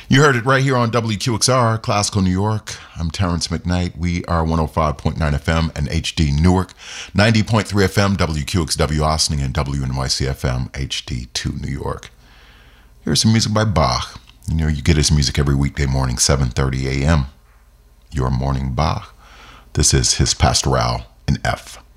You heard it right here on WQXR, Classical New York. I'm Terrence McKnight. We are 105.9 FM and HD Newark, 90.3 FM, WQXW Austin, and WNYC FM, HD2 New York. Here's some music by Bach. You know, you get his music every weekday morning, 7:30 a.m. Your morning Bach. This is his Pastoral in F.